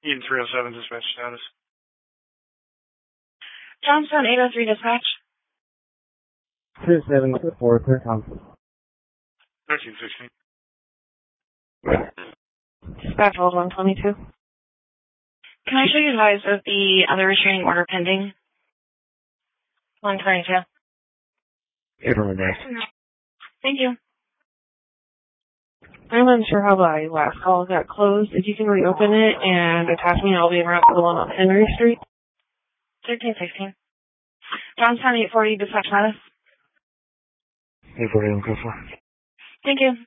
Eden 307 dispatch status. Johnstown 803 dispatch. 274, clear com. 1316. Dispatch hold 122. Can I show you guys of the other restraining order pending? 122. Thank you. I'm unsure how the last call got closed. If you can reopen it and attach me, I'll be around the one on Henry Street. 1316. Johnstown 840 dispatch status. 840 on code 4. Thank you.